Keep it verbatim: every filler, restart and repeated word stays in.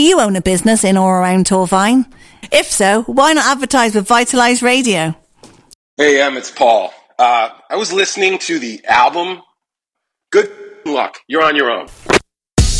you own a business in or around Torvine? If so, why not advertise with Vitalize Radio? Hey, Em, it's Paul. Uh, I was listening to the album. Good luck. You're on your own.